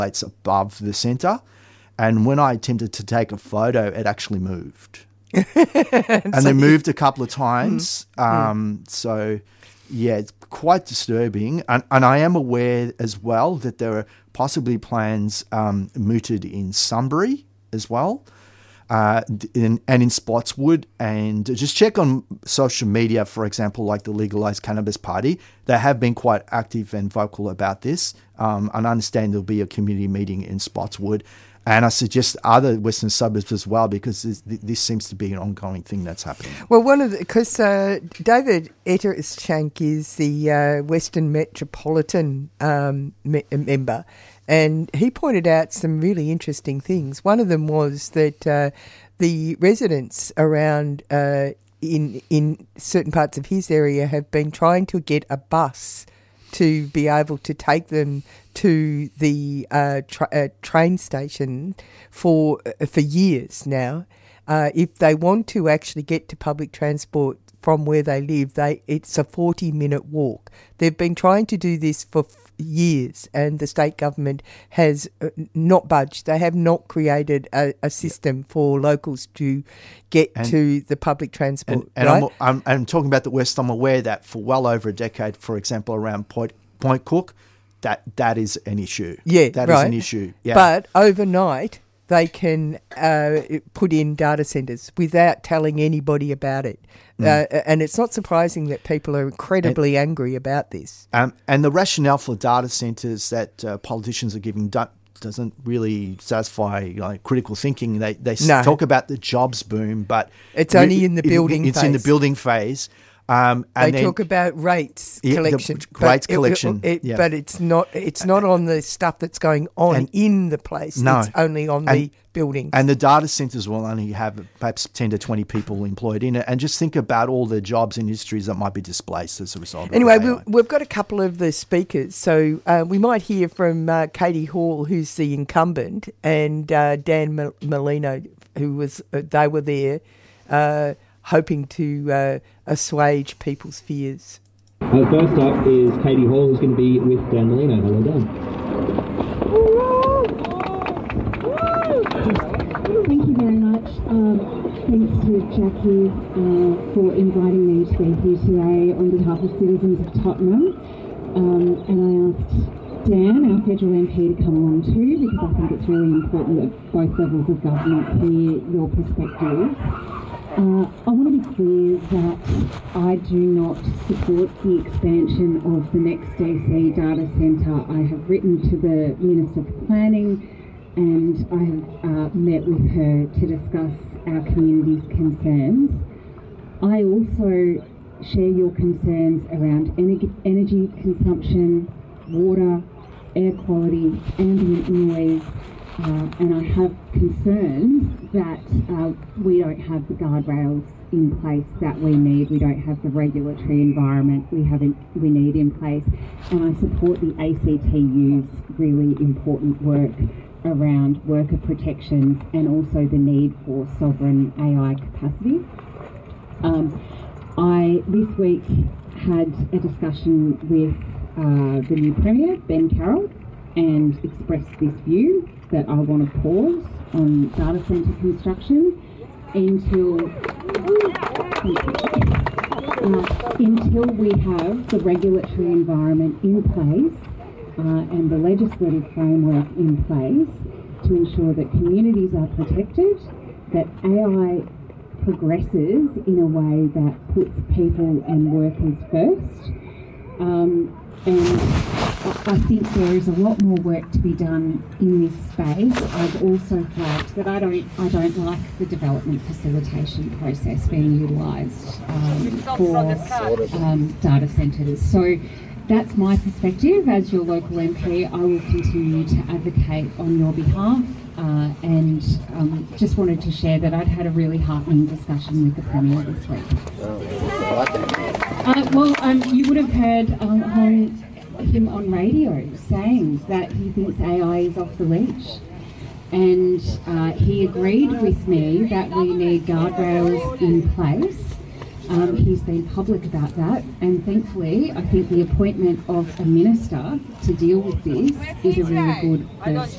it's above the centre. And when I attempted to take a photo, it actually moved. And they moved a couple of times. So, yeah, it's quite disturbing. And I am aware as well that there are possibly plans mooted in Sunbury as well. And in Spotswood, and just check on social media, for example, like the Legalised Cannabis Party. They have been quite active and vocal about this. And I understand there'll be a community meeting in Spotswood. And I suggest other Western suburbs as well, because this seems to be an ongoing thing that's happening. Well, because David Ettershank is the Western Metropolitan member, and he pointed out some really interesting things. One of them was that the residents around in certain parts of his area have been trying to get a bus to be able to take them to the train station for years now. If they want to actually get to public transport from where they live, it's a 40-minute walk. They've been trying to do this for years, and the state government has not budged. They have not created a system for locals to get to the public transport. And right? I'm talking about the West. I'm aware that for well over a decade, for example, around Point Cook, that is an issue. Yeah, that right. is an issue. Yeah. But overnight, they can put in data centres without telling anybody about it. And it's not surprising that people are incredibly angry about this. And the rationale for data centres that politicians are giving doesn't really satisfy critical thinking. They talk about the jobs boom, but it's only in the building phase. It's in the building phase. They talk about rates collection. Rates collection. But it's not on the stuff that's going on in the place. No. It's only on the buildings. And the data centres will only have perhaps 10 to 20 people employed in it. And just think about all the jobs and industries that might be displaced as a result of Anyway, AI. we've got a couple of the speakers. So we might hear from Katie Hall, who's the incumbent, and Dan Molino, they were there hoping to assuage people's fears. First up is Katie Hall, who's going to be with Dan Molino. Hello, Dan. Thank you very much. Thanks to Jackie for inviting me to be here today on behalf of citizens of Tottenham. And I asked Dan, our federal MP, to come along too, because I think it's really important that both levels of government hear your perspectives. I want to be clear that I do not support the expansion of the next DC data centre. I have written to the Minister for Planning, and I have met with her to discuss our community's concerns. I also share your concerns around energy consumption, water, air quality, ambient noise, and I have concerns that we don't have the guardrails in place that we need. We don't have the regulatory environment we need in place, and I support the ACTU's really important work around worker protections and also the need for sovereign AI capacity. I this week had a discussion with the new Premier, Ben Carroll, and expressed this view that I want to pause on data centre construction until we have the regulatory environment in place and the legislative framework in place to ensure that communities are protected, that AI progresses in a way that puts people and workers first. And I think there is a lot more work to be done in this space. I've also flagged that I don't like the development facilitation process being utilised for data centres. So that's my perspective as your local MP. I will continue to advocate on your behalf, and just wanted to share that I'd had a really heartening discussion with the Premier this week. You would have heard him on radio saying that he thinks AI is off the leash, and he agreed with me that we need guardrails in place He's been public about that, and thankfully I think the appointment of a minister to deal with this is a really good first